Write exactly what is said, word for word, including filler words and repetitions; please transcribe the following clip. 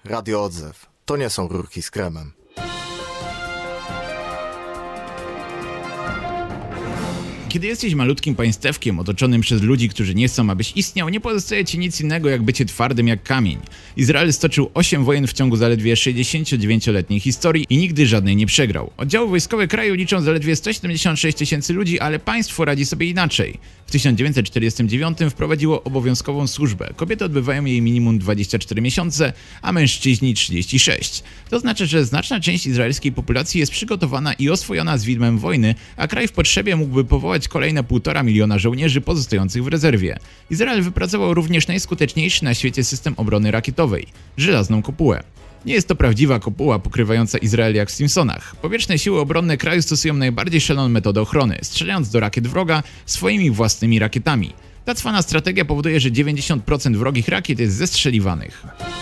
Radio Odzew. To nie są rurki z kremem. Kiedy jesteś malutkim państewkiem otoczonym przez ludzi, którzy nie chcą, abyś istniał, nie pozostaje ci nic innego jak bycie twardym jak kamień. Izrael stoczył osiem wojen w ciągu zaledwie sześćdziesięciodziewięcioletniej historii i nigdy żadnej nie przegrał. Oddziały wojskowe kraju liczą zaledwie sto siedemdziesiąt sześć tysięcy ludzi, ale państwo radzi sobie inaczej. W tysiąc dziewięćset czterdziestym dziewiątym wprowadziło obowiązkową służbę. Kobiety odbywają jej minimum dwadzieścia cztery miesiące, a mężczyźni trzydzieści sześć. To znaczy, że znaczna część izraelskiej populacji jest przygotowana i oswojona z widmem wojny, a kraj w potrzebie mógłby powołać kolejne półtora miliona żołnierzy pozostających w rezerwie. Izrael wypracował również najskuteczniejszy na świecie system obrony rakietowej – żelazną kopułę. Nie jest to prawdziwa kopuła pokrywająca Izrael jak w Simpsonach. Powietrzne siły obronne kraju stosują najbardziej szaloną metodę ochrony, strzelając do rakiet wroga swoimi własnymi rakietami. Ta cwana strategia powoduje, że dziewięćdziesiąt procent wrogich rakiet jest zestrzeliwanych.